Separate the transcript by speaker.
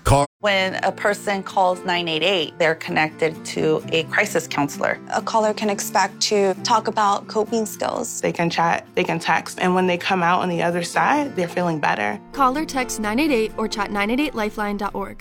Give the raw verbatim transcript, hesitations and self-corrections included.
Speaker 1: Call.
Speaker 2: When a person calls nine eight eight, they're connected to a crisis counselor.
Speaker 3: A caller can expect to talk about coping skills.
Speaker 4: They can chat, they can text, and when they come out on the other side, they're feeling better.
Speaker 5: Call or text nine eight eight or chat nine eight eight lifeline dot org.